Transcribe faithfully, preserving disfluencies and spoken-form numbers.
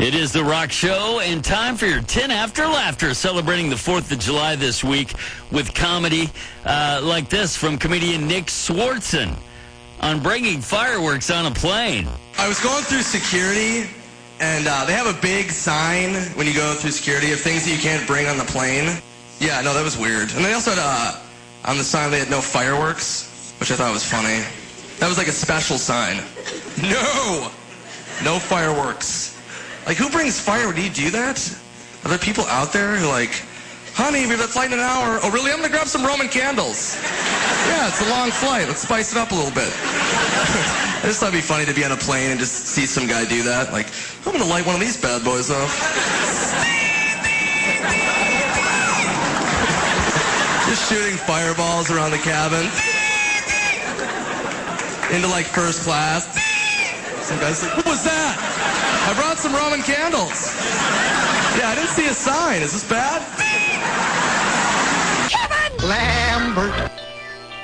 It is The Rock Show, and time for your ten After Laughter, celebrating the fourth of July this week with comedy uh, like this from comedian Nick Swartzen on bringing fireworks on a plane. I was going through security, and uh, they have a big sign when you go through security of things that you can't bring on the plane. Yeah, no, that was weird. And they also had, uh, on the sign, they had no fireworks, which I thought was funny. That was like a special sign. No! No fireworks. Like, who brings fireworks? Do you do that? Are there people out there who like, honey, we have a flight in an hour. Oh, really? I'm going to grab some Roman candles. Yeah, it's a long flight. Let's spice it up a little bit. I just thought it'd be funny to be on a plane and just see some guy do that. Like, I'm going to light one of these bad boys up. Just shooting fireballs around the cabin. Into, like, first class. Some guy's like, what was that? I brought some Roman candles. Yeah, I didn't see a sign. Is this bad? Kevin!